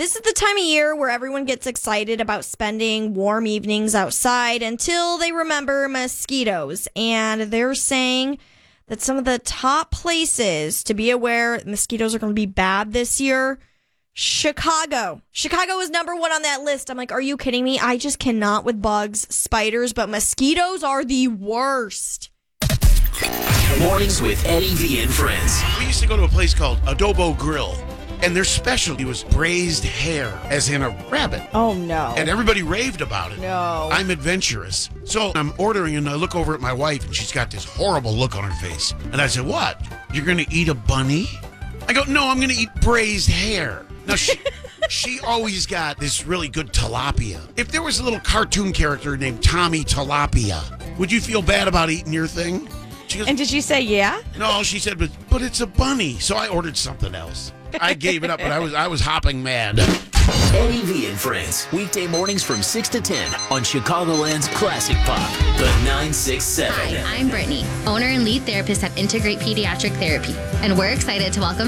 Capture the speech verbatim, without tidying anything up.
This is the time of year where everyone gets excited about spending warm evenings outside until they remember mosquitoes. And they're saying that some of the top places to be aware mosquitoes are going to be bad this year. Chicago. Chicago is number one on that list. I'm like, are you kidding me? I just cannot with bugs, spiders, but mosquitoes are the worst. Mornings with Eddie V and Friends. We used to go to a place called Adobo Grill, and their specialty was braised hare, as in a rabbit. Oh, no. And everybody raved about it. No. I'm adventurous. So I'm ordering, and I look over at my wife, and she's got this horrible look on her face. And I said, what? You're going to eat a bunny? I go, no, I'm going to eat braised hare. Now, she, she always got this really good tilapia. If there was a little cartoon character named Tommy Tilapia, would you feel bad about eating your thing? She goes, And did you say yeah? no, she said, but, but it's a bunny. So I ordered something else. I gave it up, but I was I was hopping mad. Eddie V and Friends. Weekday mornings from six to ten on Chicagoland's Classic Pop, the nine six seven. Hi, I'm Brittany, owner and lead therapist at Integrate Pediatric Therapy, and we're excited to welcome